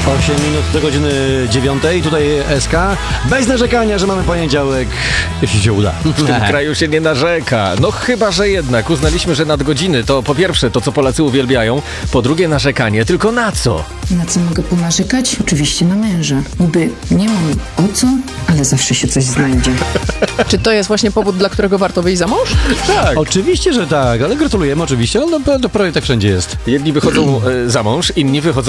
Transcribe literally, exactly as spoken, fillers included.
osiem minut do godziny dziewiątej. Tutaj S K. Bez narzekania, że mamy poniedziałek, jeśli się uda. W tym kraju się nie narzeka. No chyba, że jednak uznaliśmy, że nadgodziny to po pierwsze to, co Polacy uwielbiają, po drugie narzekanie. Tylko na co? Na co mogę ponarzekać? Oczywiście na męża. Niby nie mam o co, ale zawsze się coś znajdzie. Czy to jest właśnie powód, dla którego warto wyjść za mąż? Tak. Oczywiście, że tak, ale gratulujemy oczywiście, ale no, to prawie tak wszędzie jest. Jedni wychodzą e, za mąż, inni wychodzą